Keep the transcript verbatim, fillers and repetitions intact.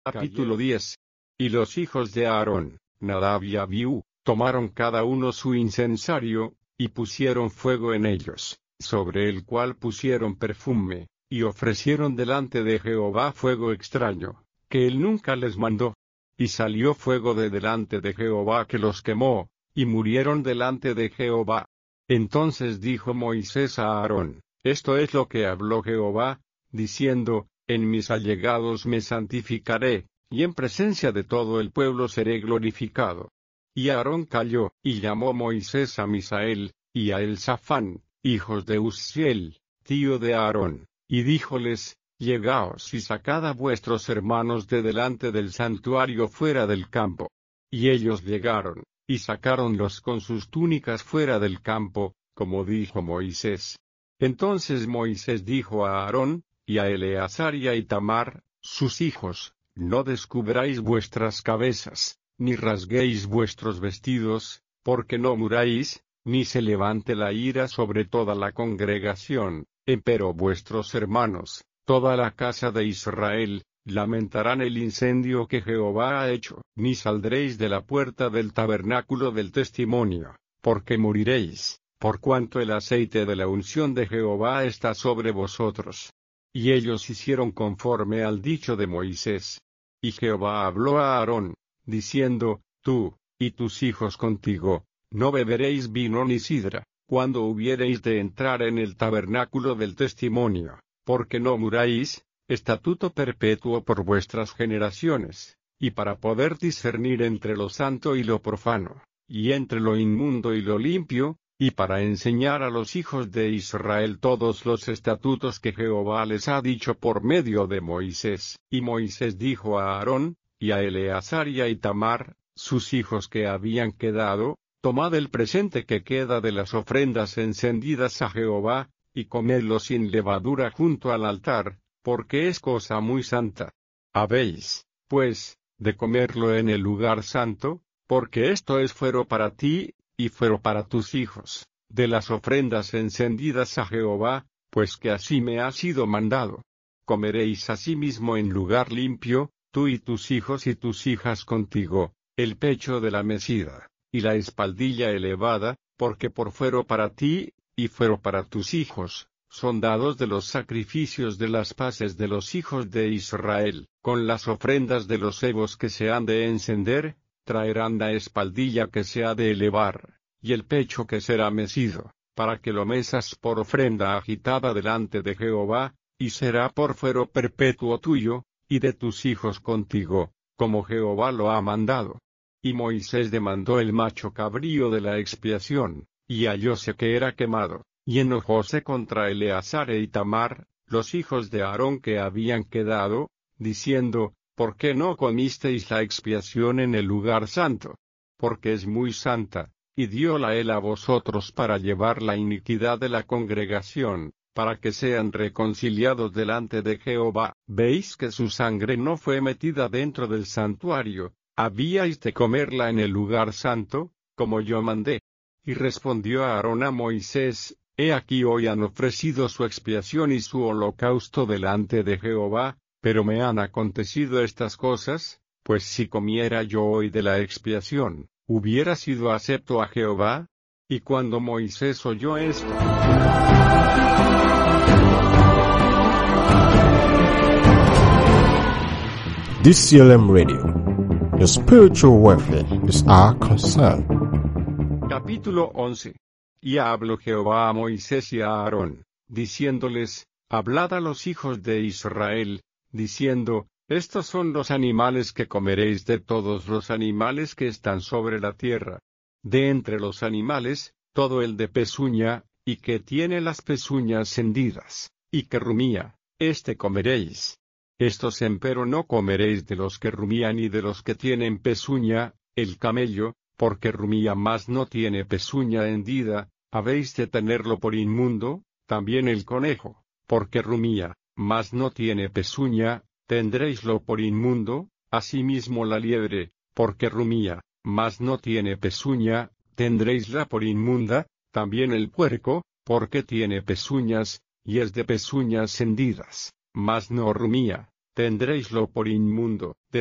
Capítulo diez. Y los hijos de Aarón, Nadab y Abiú, tomaron cada uno su incensario, y pusieron fuego en ellos, sobre el cual pusieron perfume, y ofrecieron delante de Jehová fuego extraño, que él nunca les mandó. Y salió fuego de delante de Jehová que los quemó, y murieron delante de Jehová. Entonces dijo Moisés a Aarón: Esto es lo que habló Jehová, diciendo: En mis allegados me santificaré, y en presencia de todo el pueblo seré glorificado. Y Aarón calló, y llamó Moisés a Misael, y a Elzafán, hijos de Uzziel, tío de Aarón, y díjoles: Llegaos y sacad a vuestros hermanos de delante del santuario fuera del campo. Y ellos llegaron, y sacáronlos con sus túnicas fuera del campo, como dijo Moisés. Entonces Moisés dijo a Aarón, y a Eleazar y a Itamar, sus hijos: No descubráis vuestras cabezas, ni rasguéis vuestros vestidos, porque no muráis, ni se levante la ira sobre toda la congregación, empero vuestros hermanos, toda la casa de Israel, lamentarán el incendio que Jehová ha hecho. Ni saldréis de la puerta del tabernáculo del testimonio, porque moriréis, por cuanto el aceite de la unción de Jehová está sobre vosotros. Y ellos hicieron conforme al dicho de Moisés. Y Jehová habló a Aarón, diciendo: Tú, y tus hijos contigo, no beberéis vino ni sidra, cuando hubiereis de entrar en el tabernáculo del testimonio, porque no muráis, estatuto perpetuo por vuestras generaciones, y para poder discernir entre lo santo y lo profano, y entre lo inmundo y lo limpio, y para enseñar a los hijos de Israel todos los estatutos que Jehová les ha dicho por medio de Moisés. Y Moisés dijo a Aarón, y a Eleazar y a Itamar, sus hijos que habían quedado: Tomad el presente que queda de las ofrendas encendidas a Jehová, y comedlo sin levadura junto al altar, porque es cosa muy santa. Habéis, pues, de comerlo en el lugar santo, porque esto es fuero para ti, y fuero para tus hijos, de las ofrendas encendidas a Jehová, pues que así me ha sido mandado. Comeréis asimismo en lugar limpio, tú y tus hijos y tus hijas contigo, el pecho de la mecida, y la espaldilla elevada, porque por fuero para ti, y fuero para tus hijos, son dados de los sacrificios de las paces de los hijos de Israel. Con las ofrendas de los hebos que se han de encender, traerán la espaldilla que se ha de elevar, y el pecho que será mecido, para que lo mesas por ofrenda agitada delante de Jehová, y será por fuero perpetuo tuyo, y de tus hijos contigo, como Jehová lo ha mandado. Y Moisés demandó el macho cabrío de la expiación, y hallóse que era quemado, y enojóse contra Eleazar e Itamar, los hijos de Aarón que habían quedado, diciendo: ¿Por qué no comisteis la expiación en el lugar santo? Porque es muy santa, y dióla él a vosotros para llevar la iniquidad de la congregación, para que sean reconciliados delante de Jehová. ¿Veis que su sangre no fue metida dentro del santuario? ¿Habíais de comerla en el lugar santo, como yo mandé? Y respondió Aarón a Moisés: He aquí hoy han ofrecido su expiación y su holocausto delante de Jehová, pero me han acontecido estas cosas, pues si comiera yo hoy de la expiación, ¿hubiera sido acepto a Jehová? Y cuando Moisés oyó esto, D C L M Radio. Your spiritual welfare is our concern. Capítulo once. Y habló Jehová a Moisés y a Aarón, diciéndoles: Hablad a los hijos de Israel, diciendo: Estos son los animales que comeréis de todos los animales que están sobre la tierra. De entre los animales, todo el de pezuña, y que tiene las pezuñas hendidas, y que rumía, este comeréis. Estos empero no comeréis de los que rumían y de los que tienen pezuña, el camello, porque rumía mas no tiene pezuña hendida, habéis de tenerlo por inmundo; también el conejo, porque rumía, mas no tiene pezuña, tendréislo por inmundo; asimismo la liebre, porque rumía, mas no tiene pezuña, tendréisla por inmunda; también el puerco, porque tiene pezuñas, y es de pezuñas hendidas, mas no rumía, tendréislo por inmundo.